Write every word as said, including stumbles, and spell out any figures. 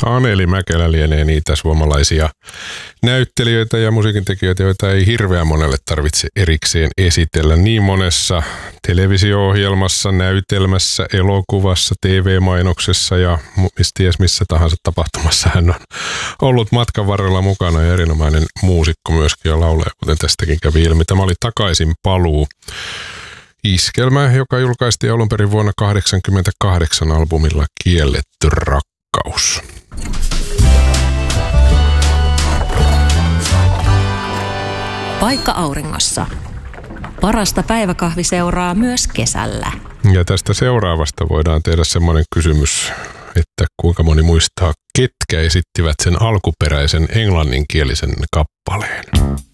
Anneli Mäkelä lienee niitä suomalaisia näyttelijöitä ja musiikintekijöitä, joita ei hirveän monelle tarvitse erikseen esitellä. Niin monessa televisio-ohjelmassa, näytelmässä, elokuvassa, T V-mainoksessa ja ties missä tahansa tapahtumassa hän on ollut matkan varrella mukana ja erinomainen muusikko myöskin ja laulaja, kuten tästäkin kävi ilmi. Tämä oli Takaisin paluu. Iskelmä, joka julkaistiin alun perin vuonna kahdeksankymmentäkahdeksan albumilla Kielletty rakkaus. Paikka auringossa. Parasta päiväkahviseuraa myös kesällä. Ja tästä seuraavasta voidaan tehdä semmoinen kysymys, että kuinka moni muistaa, ketkä esittivät sen alkuperäisen englanninkielisen kappaleen.